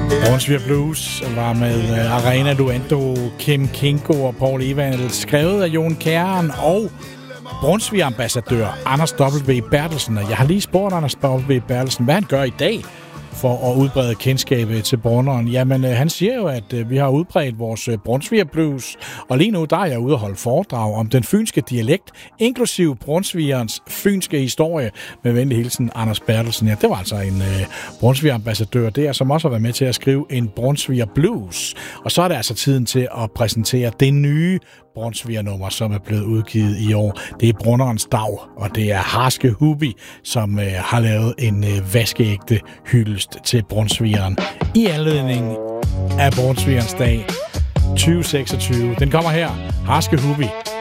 Brunsviger Blues var med Arena Duendo, Kim Kingo og Paul Evald, skrevet af Jon Kjærren og Brunsviger-ambassadør Anders W. Bertelsen. Og jeg har lige spurgt Anders W. Bertelsen, hvad han gør i dag for at udbrede kendskabet til Brunderen. Jamen, han siger jo, at vi har udbredt vores Brunsviger Blues, og lige nu der er jeg ude at holde foredrag om den fynske dialekt, inklusiv Brunsvigerens fynske historie, med venlig hilsen Anders Bertelsen. Ja, det var altså en Brunsviger-ambassadør der, som også har været med til at skrive en Brunsviger Blues. Og så er det altså tiden til at præsentere det nye Brunsviger-nummer, som er blevet udgivet i år. Det er Brunderens Dag, og det er Harske Hubi, som har lavet en vaskeægte hyldest til Brunsvigeren i anledning af Brunsvigerens dag 2026. Den kommer her, Harske Hubi.